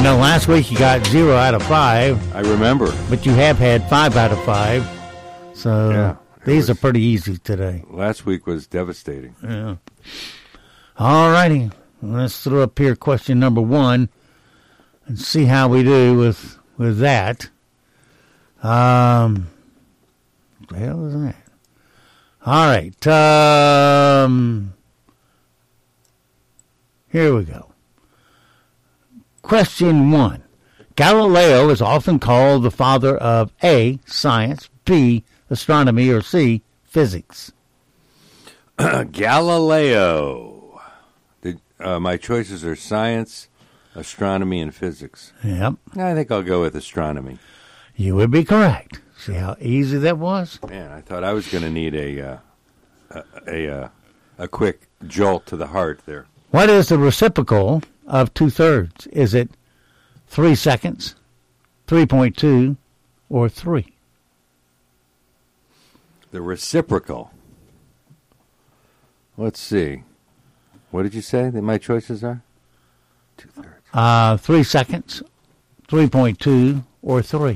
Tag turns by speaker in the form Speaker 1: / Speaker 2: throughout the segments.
Speaker 1: know, last week you got 0 out of 5.
Speaker 2: I remember.
Speaker 1: But you have had 5 out of 5. So
Speaker 2: Yeah,
Speaker 1: these are pretty easy today.
Speaker 2: Last week was devastating.
Speaker 1: Yeah. All righty. Let's throw up here question number 1 and see how we do with that. What the hell is that? All right. Here we go. Question 1. Galileo is often called the father of A, science, B, astronomy, or C, physics.
Speaker 2: Galileo. My choices are science, astronomy, and physics.
Speaker 1: Yep.
Speaker 2: I think I'll go with astronomy.
Speaker 1: You would be correct. See how easy that was?
Speaker 2: Man, I thought I was going to need a quick jolt to the heart there.
Speaker 1: What is the reciprocal of 2/3? Is it 3 seconds, 3.2, or 3?
Speaker 2: The reciprocal. Let's see. What did you say that my choices are? 2/3.
Speaker 1: 3 seconds, 3.2, or 3.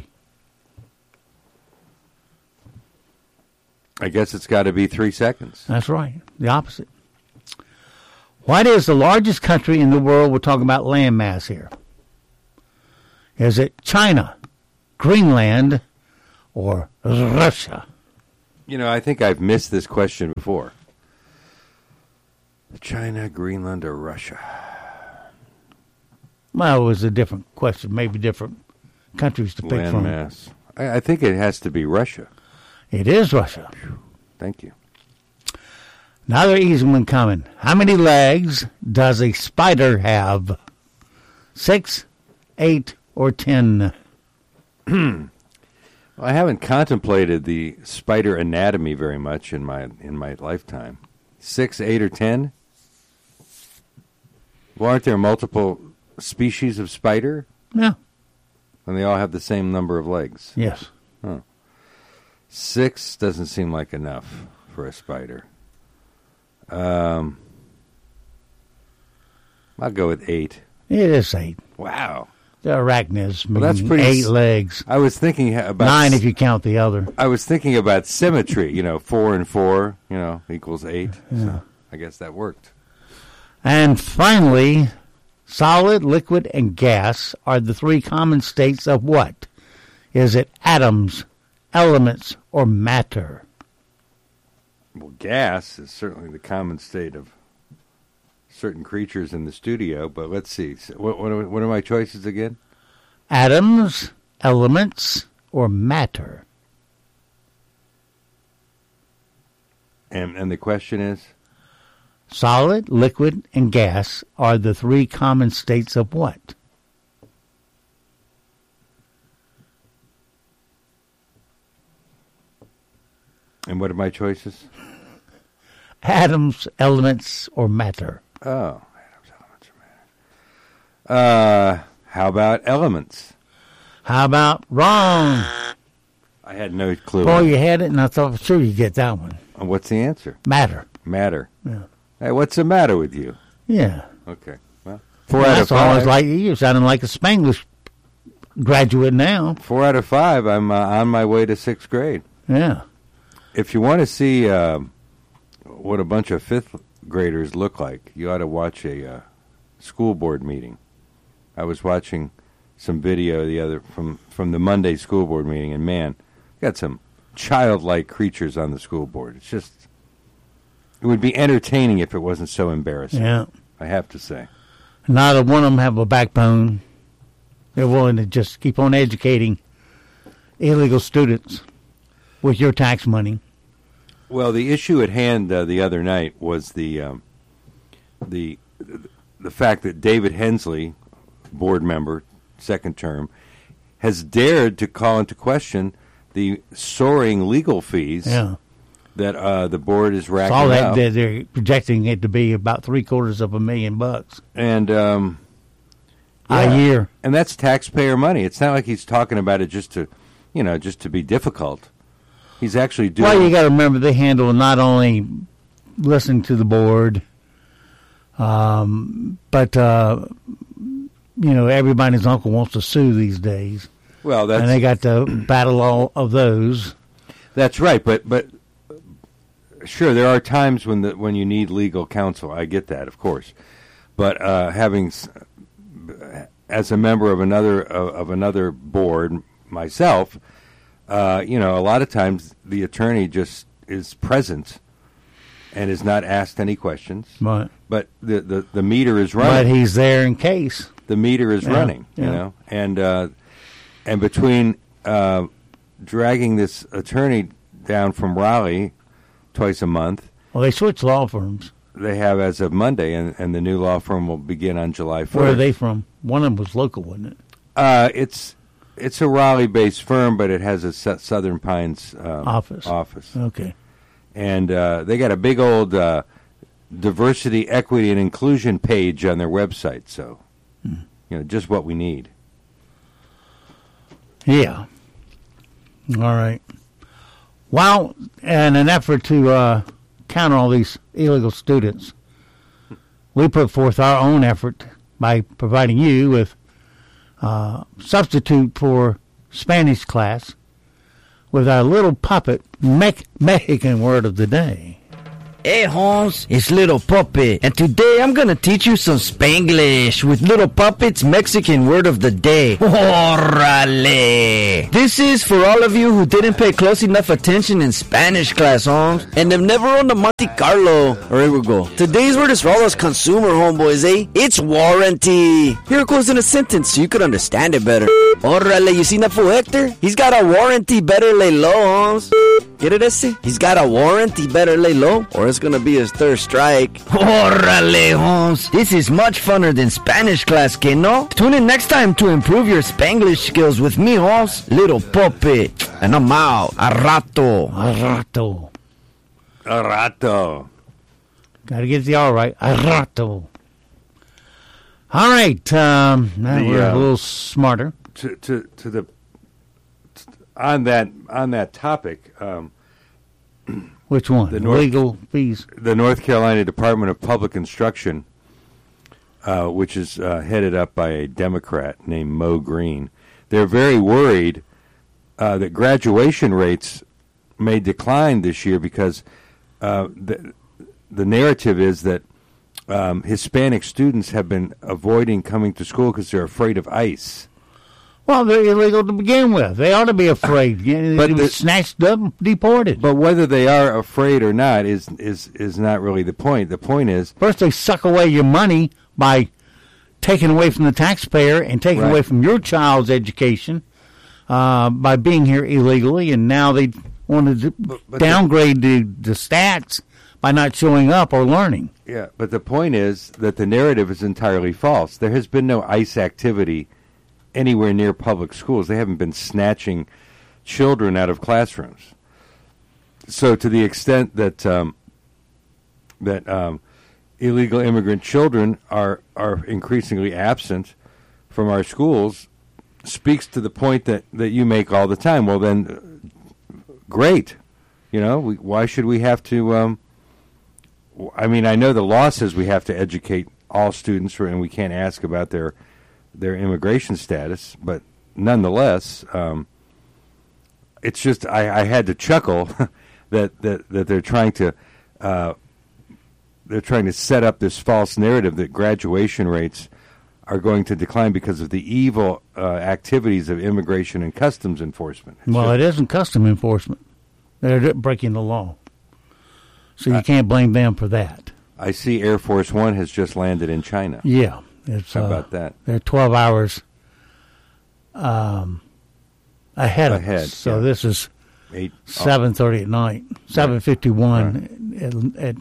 Speaker 2: I guess it's got to be 3 seconds.
Speaker 1: That's right. The opposite. What is the largest country in the world? We're talking about landmass here. Is it China, Greenland, or Russia?
Speaker 2: You know, I think I've missed this question before. China, Greenland, or Russia?
Speaker 1: Well, it was a different question. Maybe different countries to pick from.
Speaker 2: Landmass. I think it has to be Russia.
Speaker 1: It is Russia.
Speaker 2: Thank you.
Speaker 1: Another easy one coming. How many legs does a spider have? 6, 8, or 10?
Speaker 2: Well, I haven't contemplated the spider anatomy very much in my lifetime. 6, 8, or 10? Well, aren't there multiple species of spider?
Speaker 1: Yeah.
Speaker 2: And they all have the same number of legs.
Speaker 1: Yes.
Speaker 2: 6 doesn't seem like enough for a spider. I'll go with 8.
Speaker 1: It is 8.
Speaker 2: Wow.
Speaker 1: The arachnids,
Speaker 2: Well, that's
Speaker 1: meaning
Speaker 2: pretty
Speaker 1: 8 legs.
Speaker 2: I was thinking about
Speaker 1: 9 if you count the other.
Speaker 2: I was thinking about symmetry. 4 and 4, equals 8.
Speaker 1: Yeah.
Speaker 2: So I guess that worked.
Speaker 1: And finally, solid, liquid, and gas are the 3 common states of what? Is it atoms, elements, or matter?
Speaker 2: Well, gas is certainly the common state of certain creatures in the studio, but let's see. So what are my choices again?
Speaker 1: Atoms, elements, or matter?
Speaker 2: And the question is?
Speaker 1: Solid, liquid, and gas are the 3 common states of what?
Speaker 2: And what are my choices?
Speaker 1: Atoms, elements, or matter?
Speaker 2: Oh, atoms, elements, or matter. How about elements?
Speaker 1: How about wrong?
Speaker 2: I had no clue.
Speaker 1: Boy, you had it, and I thought for sure you'd get that one.
Speaker 2: What's the answer?
Speaker 1: Matter.
Speaker 2: Matter.
Speaker 1: Yeah.
Speaker 2: Hey, what's the matter with you?
Speaker 1: Yeah.
Speaker 2: Okay. Well, 4 out of
Speaker 1: That's almost
Speaker 2: 5.
Speaker 1: like you're sounding like a Spanglish graduate now.
Speaker 2: 4 out of 5. I'm on my way to 6th grade.
Speaker 1: Yeah.
Speaker 2: If you want to see what a bunch of 5th graders look like, you ought to watch a school board meeting. I was watching some video from the Monday school board meeting, and man, got some childlike creatures on the school board. It's just, it would be entertaining if it wasn't so embarrassing.
Speaker 1: Yeah.
Speaker 2: I have to say.
Speaker 1: Neither one of them have a backbone. They're willing to just keep on educating illegal students with your tax money.
Speaker 2: Well, the issue at hand the other night was the fact that David Hensley, board member, second term, has dared to call into question the soaring legal fees that the board is racking
Speaker 1: All that
Speaker 2: up.
Speaker 1: they're projecting it to be about $750,000
Speaker 2: And
Speaker 1: a year.
Speaker 2: And that's taxpayer money. It's not like he's talking about it just to be difficult. He's actually doing.
Speaker 1: Well, you got to remember they handle not only listening to the board, but everybody's uncle wants to sue these days.
Speaker 2: Well,
Speaker 1: and they got to battle all of those.
Speaker 2: That's right, but sure, there are times when you need legal counsel. I get that, of course, but having as a member of another board myself, a lot of times the attorney just is present and is not asked any questions.
Speaker 1: Right.
Speaker 2: But the meter is running.
Speaker 1: But he's there in case.
Speaker 2: The meter is running, and between dragging this attorney down from Raleigh twice a month.
Speaker 1: Well, they switched law firms.
Speaker 2: They have as of Monday, and the new law firm will begin on July 1st.
Speaker 1: Where are they from? One of them was local, wasn't it?
Speaker 2: It's a Raleigh-based firm, but it has a Southern Pines office.
Speaker 1: Okay.
Speaker 2: And they got a big old diversity, equity, and inclusion page on their website. So, just what we need.
Speaker 1: Yeah. All right. Well, in an effort to counter all these illegal students, we put forth our own effort by providing you with substitute for Spanish class with our little puppet Mexican word of the day.
Speaker 3: Hey, Holmes, it's Little Puppet, and today I'm gonna teach you some Spanglish with Little Puppet's Mexican word of the day. Órale! This is for all of you who didn't pay close enough attention in Spanish class, Holmes, and have never owned a Monte Carlo. All right, we'll go. Today's word is for all those consumer homeboys, eh? It's warranty. Here it goes in a sentence so you could understand it better. Órale, you seen that fool Hector? He's got a warranty, better lay low, Holmes. Get it, ese? He's got a warranty, better lay low, or it's gonna be his third strike. Órale, Holmes. This is much funner than Spanish class, que no? Tune in next time to improve your Spanglish skills with me, Holmes, Little Puppet. And I'm out. A rato.
Speaker 1: A rato.
Speaker 2: A rato.
Speaker 1: Got to get the all right. A rato. All right. Now we're a little smarter.
Speaker 2: On that topic.
Speaker 1: Which one? The legal fees.
Speaker 2: The North Carolina Department of Public Instruction, which is headed up by a Democrat named Mo Green, they're very worried that graduation rates may decline this year because the narrative is that Hispanic students have been avoiding coming to school because they're afraid of ICE.
Speaker 1: Well, they're illegal to begin with. They ought to be afraid. But snatched up, deported.
Speaker 2: But whether they are afraid or not is not really the point. The point is,
Speaker 1: first they suck away your money by taking away from the taxpayer and taking away from your child's education by being here illegally, and now they want to downgrade the stats by not showing up or learning.
Speaker 2: Yeah, but the point is that the narrative is entirely false. There has been no ICE activity anywhere near public schools. They haven't been snatching children out of classrooms. So to the extent that illegal immigrant children are increasingly absent from our schools speaks to the point that you make all the time. Well, then, great. Why should we have to... I mean, I know the law says we have to educate all students, and we can't ask about their immigration status, but nonetheless, it's just I had to chuckle that they're trying to set up this false narrative that graduation rates are going to decline because of the evil activities of immigration and customs enforcement.
Speaker 1: It isn't custom enforcement; they're breaking the law, so you can't blame them for that.
Speaker 2: I see Air Force One has just landed in China.
Speaker 1: Yeah.
Speaker 2: How about that?
Speaker 1: They're 12 hours ahead of us. So this is 7:30 at night, 7:51 at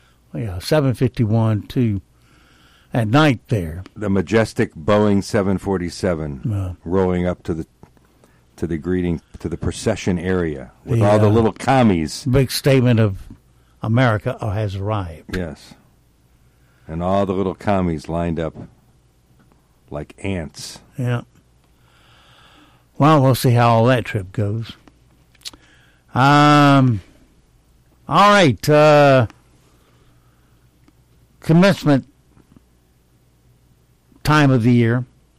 Speaker 1: 7:51 at night there.
Speaker 2: The majestic Boeing 747 rolling up to the greeting to the procession area with all the little commies.
Speaker 1: Big statement of America has arrived.
Speaker 2: Yes. And all the little commies lined up like ants.
Speaker 1: Yeah. Well, we'll see how all that trip goes. All right. Commencement time of the year.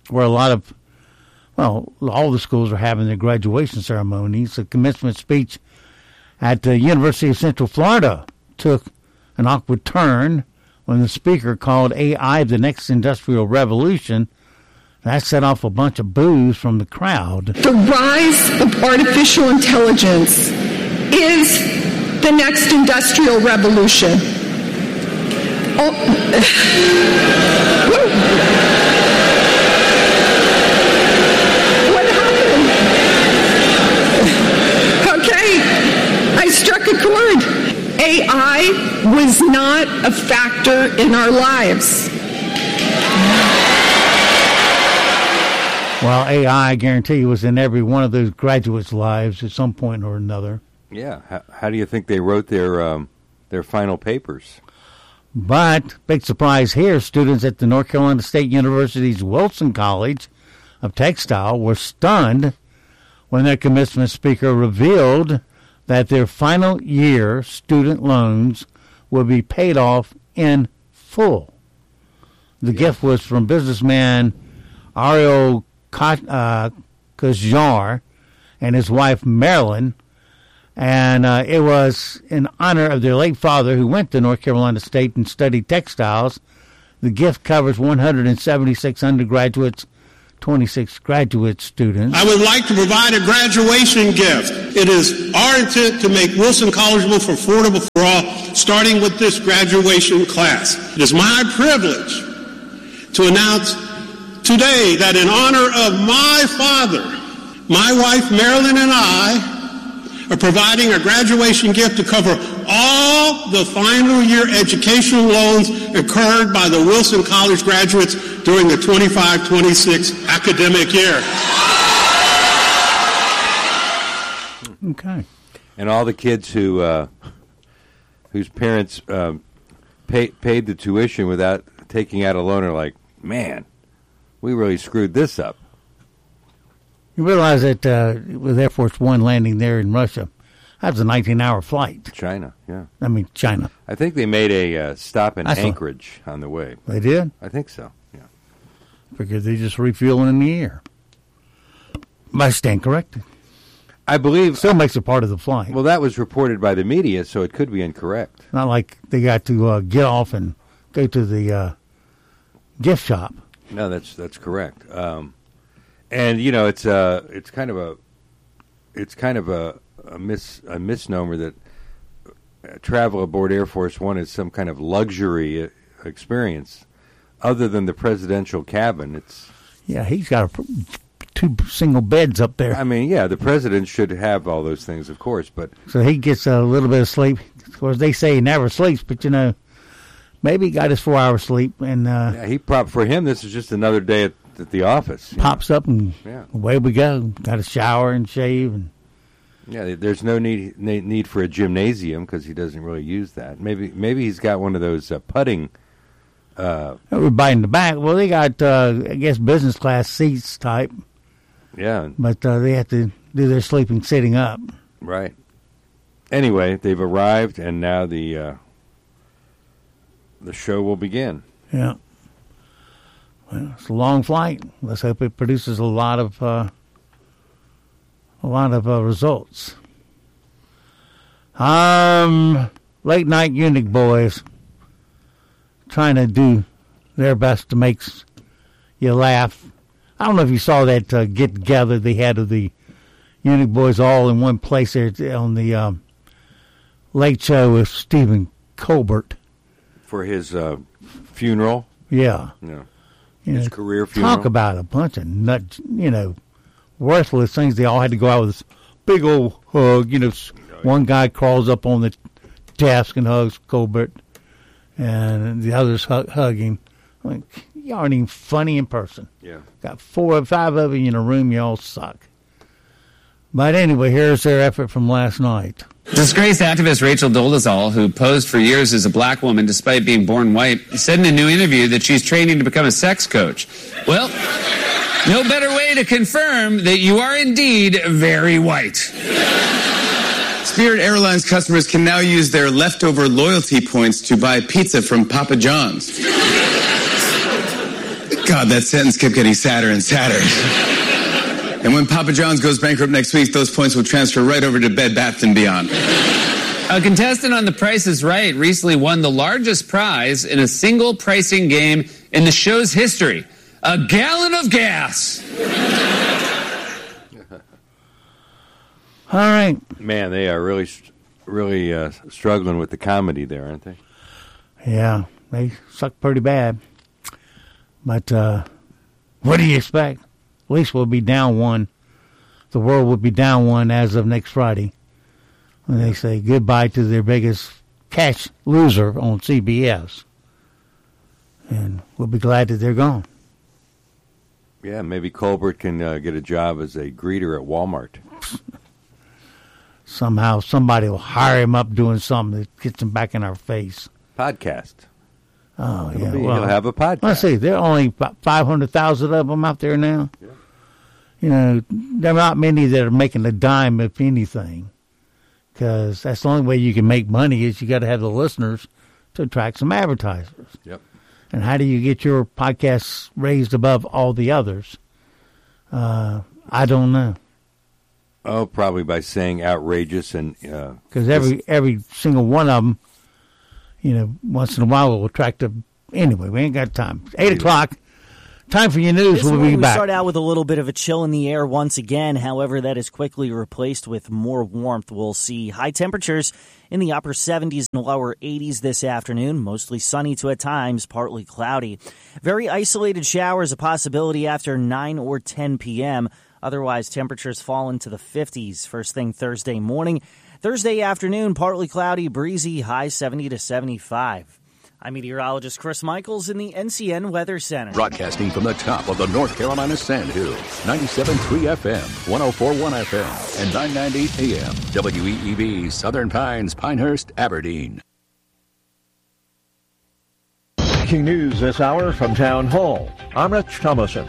Speaker 1: where a lot of, well, all the schools are having their graduation ceremonies. The commencement speech at the University of Central Florida took an awkward turn when the speaker called AI the next industrial revolution. That set off a bunch of boos from the crowd.
Speaker 4: The rise of artificial intelligence is the next industrial revolution. Oh. What happened? Okay, I struck a chord. AI was not a factor in our lives.
Speaker 1: Well, AI, I guarantee you, was in every one of those graduates' lives at some point or another.
Speaker 2: Yeah. How do you think they wrote their final papers?
Speaker 1: But, big surprise here, students at the North Carolina State University's Wilson College of Textile were stunned when their commencement speaker revealed that their final year student loans will be paid off in full. The gift was from businessman Ariel Kajar and his wife Marilyn, and it was in honor of their late father who went to North Carolina State and studied textiles. The gift covers 176 undergraduates, 26 graduate students.
Speaker 5: I would like to provide a graduation gift. It is our intent to make Wilson collegeable for affordable for all, starting with this graduation class. It is my privilege to announce today that in honor of my father, my wife Marilyn and I are providing a graduation gift to cover all the final year educational loans incurred by the Wilson College graduates during the 25-26 academic year.
Speaker 1: Okay.
Speaker 2: And all the kids whose parents paid the tuition without taking out a loan are like, man, we really screwed this up.
Speaker 1: You realize that with Air Force One landing there in Russia, that was a 19-hour flight.
Speaker 2: China, yeah.
Speaker 1: I mean, China.
Speaker 2: I think they made a stop in Anchorage on the way.
Speaker 1: They did?
Speaker 2: I think so, yeah.
Speaker 1: Because they just refueling in the air. But I stand corrected.
Speaker 2: I believe...
Speaker 1: Still makes it part of the flight.
Speaker 2: Well, that was reported by the media, so it could be incorrect.
Speaker 1: Not like they got to get off and go to the gift shop.
Speaker 2: No, that's correct. And you know, it's kind of a misnomer that travel aboard Air Force One is some kind of luxury experience, other than the presidential cabin.
Speaker 1: He's got two single beds up there.
Speaker 2: I mean, yeah, the president should have all those things, of course, but
Speaker 1: so he gets a little bit of sleep. Of course, they say he never sleeps, but maybe he got his 4 hours sleep, and
Speaker 2: for him, this is just another day at the office.
Speaker 1: Pops up and away we go. Got a shower and shave, and
Speaker 2: there's no need for a gymnasium because he doesn't really use that. Maybe he's got one of those putting.
Speaker 1: Everybody in the back. Well, they got I guess business class seats type.
Speaker 2: Yeah,
Speaker 1: but they have to do their sleeping sitting up.
Speaker 2: Right. Anyway, they've arrived, and now the show will begin.
Speaker 1: Yeah. Well, it's a long flight. Let's hope it produces a lot of results. Late night Eunuch boys trying to do their best to make you laugh. I don't know if you saw that get together they had of the Eunuch boys all in one place there on the Late Show with Stephen Colbert
Speaker 2: for his funeral.
Speaker 1: Yeah.
Speaker 2: His career funeral.
Speaker 1: Talk about a bunch of worthless things. They all had to go out with this big old hug. One guy crawls up on the desk and hugs Colbert, and the others hugging. Like, you aren't even funny in person.
Speaker 2: Yeah.
Speaker 1: Got 4 or 5 of you in a room, you all suck. But anyway, here's their effort from last night.
Speaker 6: Disgraced activist Rachel Dolezal, who posed for years as a black woman despite being born white, said in a new interview that she's training to become a sex coach. Well, no better way to confirm that you are indeed very white.
Speaker 7: Spirit Airlines customers can now use their leftover loyalty points to buy pizza from Papa John's. God, that sentence kept getting sadder and sadder. And when Papa John's goes bankrupt next week, those points will transfer right over to Bed Bath & Beyond.
Speaker 6: A contestant on The Price is Right recently won the largest prize in a single pricing game in the show's history. A gallon of gas.
Speaker 1: All right.
Speaker 2: Man, they are really struggling with the comedy there, aren't they?
Speaker 1: Yeah, they suck pretty bad. But what do you expect? At least we'll be down one. The world will be down one as of next Friday, when they say goodbye to their biggest cash loser on CBS. And we'll be glad that they're gone.
Speaker 2: Yeah, maybe Colbert can get a job as a greeter at Walmart.
Speaker 1: Somehow somebody will hire him up doing something that gets him back in our face.
Speaker 2: Podcast.
Speaker 1: Oh, yeah.
Speaker 2: He'll have a podcast.
Speaker 1: Let's see. There are only about 500,000 of them out there now. Yeah. You know, there are not many that are making a dime, if anything, because that's the only way you can make money is you got to have the listeners to attract some advertisers.
Speaker 2: Yep.
Speaker 1: And how do you get your podcasts raised above all the others? I don't know.
Speaker 2: Oh, probably by saying outrageous and
Speaker 1: because every single one of them, you know, once in a while will attract a. Anyway, we ain't got time. 8:00. Time for your news. We'll be back.
Speaker 8: We start out with a little bit of a chill in the air once again. However, that is quickly replaced with more warmth. We'll see high temperatures in the upper 70s and lower 80s this afternoon. Mostly sunny to at times partly cloudy. Very isolated showers a possibility after 9 or 10 p.m. Otherwise, temperatures fall into the 50s first thing Thursday morning. Thursday afternoon, partly cloudy, breezy, high 70 to 75. I'm meteorologist Chris Michaels in the NCN Weather Center.
Speaker 9: Broadcasting from the top of the North Carolina Sandhills, 97.3 FM, 104.1 FM, and 990 AM, WEEB, Southern Pines, Pinehurst, Aberdeen.
Speaker 10: Breaking news this hour from Town Hall. I'm Rich Thomason.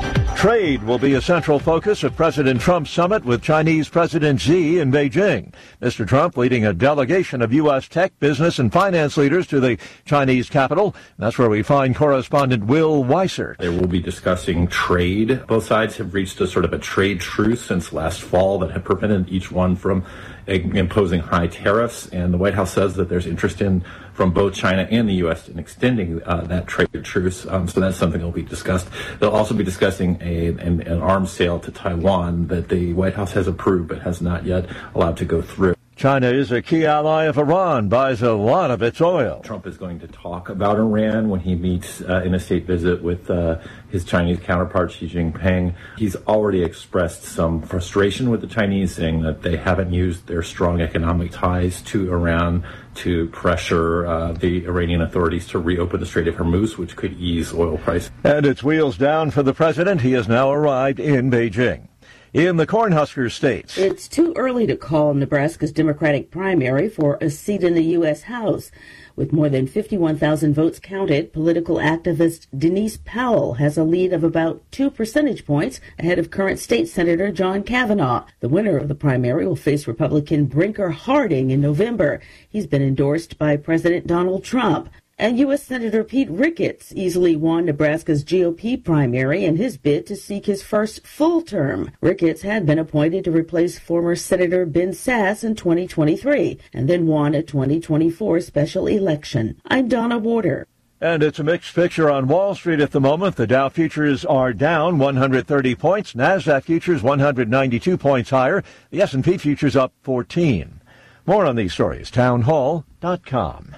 Speaker 10: Trade will be a central focus of President Trump's summit with Chinese President Xi in Beijing. Mr. Trump leading a delegation of U.S. tech, business, and finance leaders to the Chinese capital. That's where we find correspondent Will Weiser.
Speaker 11: They will be discussing trade. Both sides have reached a sort of a trade truce since last fall that have prevented each one from imposing high tariffs. And the White House says that there's interest from both China and the U.S. in extending that trade truce. So that's something that will be discussed. They'll also be discussing an arms sale to Taiwan that the White House has approved but has not yet allowed to go through.
Speaker 10: China is a key ally of Iran, buys a lot of its oil.
Speaker 11: Trump is going to talk about Iran when he meets in a state visit with his Chinese counterpart, Xi Jinping. He's already expressed some frustration with the Chinese, saying that they haven't used their strong economic ties to Iran to pressure the Iranian authorities to reopen the Strait of Hormuz, which could ease oil prices.
Speaker 10: And it's wheels down for the president. He has now arrived in Beijing. In the Cornhusker states,
Speaker 12: it's too early to call Nebraska's Democratic primary for a seat in the U.S. House. With more than 51,000 votes counted, political activist Denise Powell has a lead of about 2 percentage points ahead of current state Senator John Kavanaugh. The winner of the primary will face Republican Brinker Harding in November. He's been endorsed by President Donald Trump. And U.S. Senator Pete Ricketts easily won Nebraska's GOP primary in his bid to seek his first full term. Ricketts had been appointed to replace former Senator Ben Sasse in 2023 and then won a 2024 special election. I'm Donna Warder.
Speaker 10: And it's a mixed picture on Wall Street at the moment. The Dow futures are down 130 points. NASDAQ futures 192 points higher. The S&P futures up 14. More on these stories, townhall.com.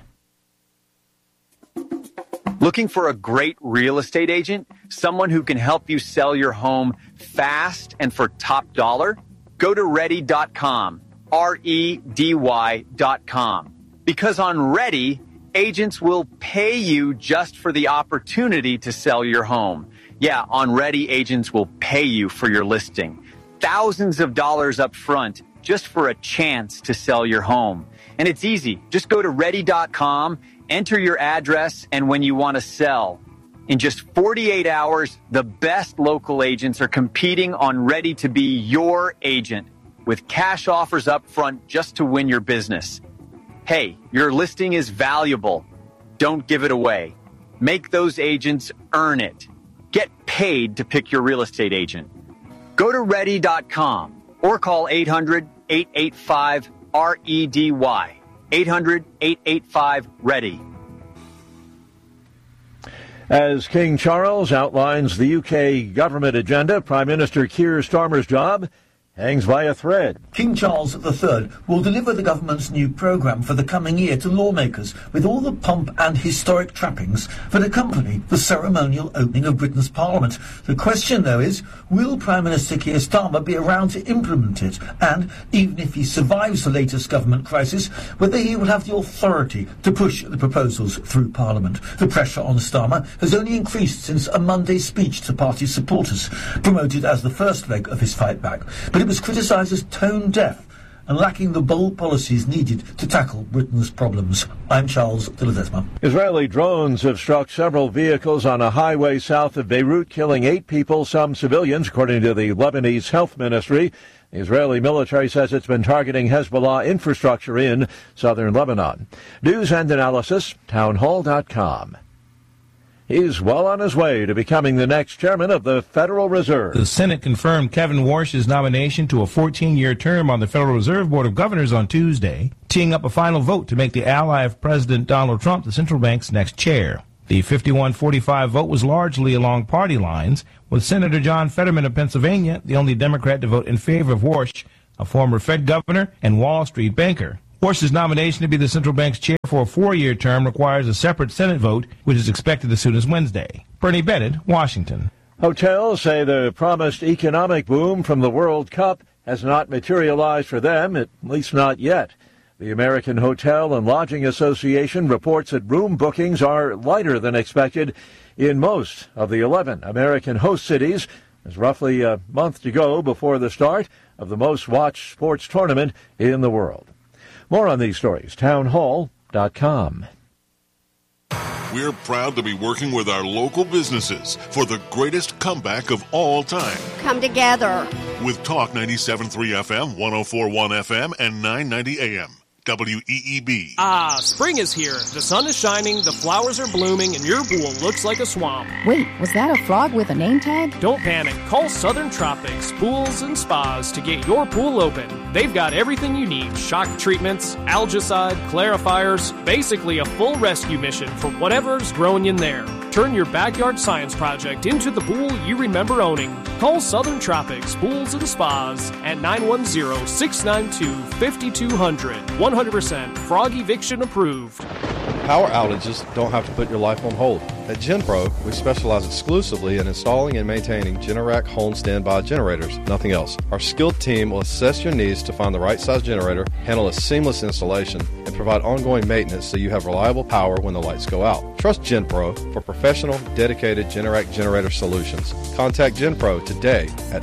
Speaker 13: Looking for a great real estate agent? Someone who can help you sell your home fast and for top dollar? Go to ready.com, REDY.com. Because on Ready, agents will pay you just for the opportunity to sell your home. Yeah, on Ready, agents will pay you for your listing. Thousands of dollars up front just for a chance to sell your home. And it's easy. Just go to ready.com, enter your address, and when you want to sell. In just 48 hours, the best local agents are competing on Ready to be your agent with cash offers up front just to win your business. Hey, your listing is valuable. Don't give it away. Make those agents earn it. paid to pick your real estate agent. Go to ready.com or call 800-885-REDY. 800-885-READY.
Speaker 10: As King Charles outlines the UK government agenda, Prime Minister Keir Starmer's job hangs by a thread.
Speaker 14: King Charles III will deliver the government's new programme for the coming year to lawmakers with all the pomp and historic trappings that accompany the ceremonial opening of Britain's Parliament. The question, though, is, will Prime Minister Keir Starmer be around to implement it? And, even if he survives the latest government crisis, whether he will have the authority to push the proposals through Parliament. The pressure on Starmer has only increased since a Monday speech to party supporters, promoted as the first leg of his fight back. But it was criticised as tone-deaf and lacking the bold policies needed to tackle Britain's problems. I'm Charles de Ledesma.
Speaker 10: Israeli drones have struck several vehicles on a highway south of Beirut, killing 8 people, some civilians, according to the Lebanese Health Ministry. The Israeli military says it's been targeting Hezbollah infrastructure in southern Lebanon. News and analysis, townhall.com. He's well on his way to becoming the next chairman of the Federal Reserve.
Speaker 15: The Senate confirmed Kevin Warsh's nomination to a 14-year term on the Federal Reserve Board of Governors on Tuesday, teeing up a final vote to make the ally of President Donald Trump the central bank's next chair. The 51-45 vote was largely along party lines, with Senator John Fetterman of Pennsylvania the only Democrat to vote in favor of Warsh, a former Fed governor and Wall Street banker. Warsh's nomination to be the central bank's chair for a 4-year term requires a separate Senate vote, which is expected as soon as Wednesday. Bernie Bennett, Washington.
Speaker 10: Hotels say the promised economic boom from the World Cup has not materialized for them, at least not yet. The American Hotel and Lodging Association reports that room bookings are lighter than expected in most of the 11 American host cities. There's roughly a month to go before the start of the most-watched sports tournament in the world. More on these stories, townhall.com.
Speaker 16: We're proud to be working with our local businesses for the greatest comeback of all time.
Speaker 17: Come together.
Speaker 16: With Talk 97.3 FM, 104.1 FM, and 990 AM. WEEB.
Speaker 18: Spring is here. The sun is shining, the flowers are blooming, and your pool looks like a swamp.
Speaker 17: Wait, was that a frog with a name tag?
Speaker 18: Don't panic. Call Southern Tropics Pools and Spas to get your pool open. They've got everything you need. Shock treatments, algicide, clarifiers, basically a full rescue mission for whatever's growing in there. Turn your backyard science project into the pool you remember owning. Call Southern Tropics Pools and Spas at 910-692-5200. 100% frog eviction approved.
Speaker 19: Power outages don't have to put your life on hold. At GenPro, we specialize exclusively in installing and maintaining Generac home standby generators, nothing else. Our skilled team will assess your needs to find the right size generator, handle a seamless installation, and provide ongoing maintenance so you have reliable power when the lights go out. Trust GenPro for professional, dedicated Generac generator solutions. Contact GenPro today at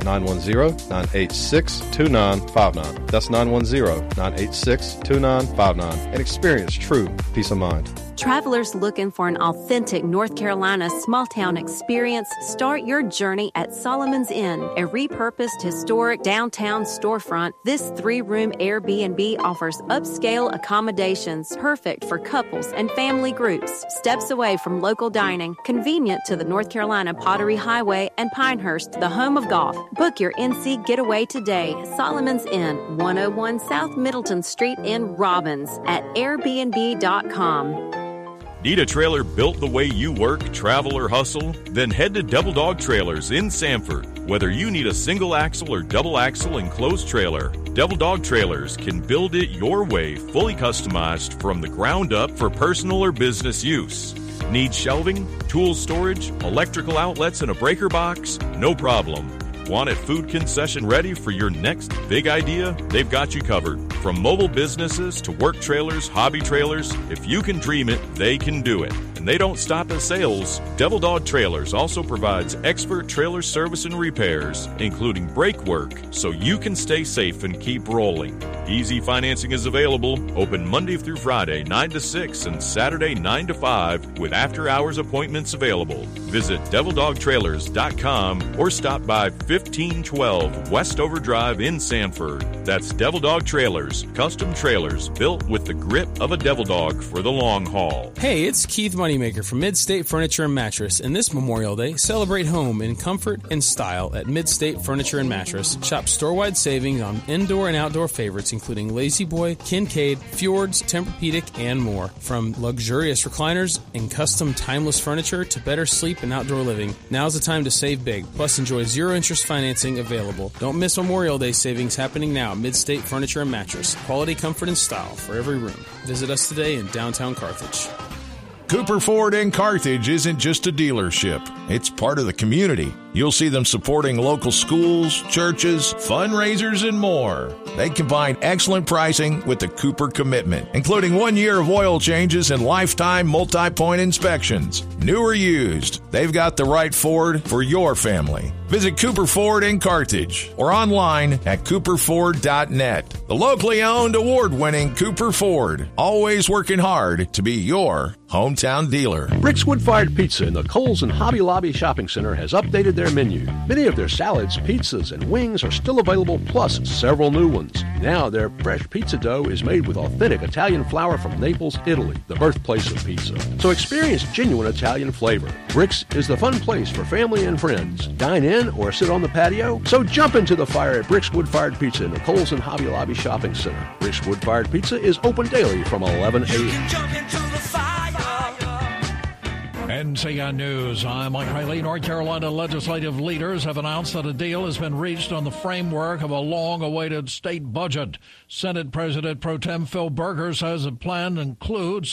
Speaker 19: 910-986-2959. That's 910-986-2959 and experience true peace of mind.
Speaker 20: Travelers looking for an authentic North Carolina small-town experience, start your journey at Solomon's Inn, a repurposed historic downtown storefront. This 3-room Airbnb offers upscale accommodations perfect for couples and family groups, steps away from local dining, convenient to the North Carolina Pottery Highway and Pinehurst, the home of golf. Book your NC getaway today. Solomon's Inn, 101 South Middleton Street in Robbins at airbnb.com.
Speaker 21: Need a trailer built the way you work, travel, or hustle? Then head to Double Dog Trailers in Sanford. Whether you need a single axle or double axle enclosed trailer, Double Dog Trailers can build it your way, fully customized from the ground up for personal or business use. Need shelving, tool storage, electrical outlets, and a breaker box? No problem. Want it food concession ready for your next big idea? They've got you covered. From mobile businesses to work trailers, hobby trailers, if you can dream it, they can do it. And they don't stop at sales. Double Dog Trailers also provides expert trailer service and repairs, including brake work, so you can stay safe and keep rolling. Easy financing is available, open Monday through Friday, 9 to 6, and Saturday, 9 to 5, with after-hours appointments available. Visit DevilDogTrailers.com or stop by 1512 Westover Drive in Sanford. That's Devil Dog Trailers. Trailers, custom trailers built with the grip of a devil dog for the long haul.
Speaker 3: Hey, it's Keith Moneymaker from Mid-State Furniture and Mattress, and this Memorial Day, celebrate home in comfort and style at Mid-State Furniture and Mattress. Shop store-wide savings on indoor and outdoor favorites, including Lazy Boy, Kincaid, Fjords, Tempur-Pedic, and more. From luxurious recliners and custom timeless furniture to better sleep and outdoor living, now's the time to save big. Plus, enjoy zero-interest financing available. Don't miss Memorial Day savings happening now at Mid-State Furniture and Mattress. Quality, comfort, and style for every room. Visit us today in downtown Carthage.
Speaker 22: Cooper Ford in Carthage isn't just a dealership. It's part of the community. You'll see them supporting local schools, churches, fundraisers, and more. They combine excellent pricing with the Cooper commitment, including 1 year of oil changes and lifetime multi-point inspections. New or used, they've got the right Ford for your family. Visit Cooper Ford in Carthage or online at cooperford.net. The locally owned, award-winning Cooper Ford, always working hard to be your hometown dealer.
Speaker 23: Rick's Wood-Fired Pizza in the Kohl's and Hobby Lobby Shopping Center has updated their menu. Many of their salads, pizzas, and wings are still available, plus several new ones. Now their fresh pizza dough is made with authentic Italian flour from Naples, Italy, the birthplace of pizza. So experience genuine Italian flavor. Rick's is the fun place for family and friends. Dine in or sit on the patio? So jump into the fire at Rick's Wood-Fired Pizza in the Kohl's and Hobby Lobby Shopping Center. Rick's Wood-Fired Pizza is open daily from 11 a.m.
Speaker 24: NCN News. I'm Mike Riley. North Carolina legislative leaders have announced that a deal has been reached on the framework of a long-awaited state budget. Senate President Pro Tem Phil Berger says the plan includes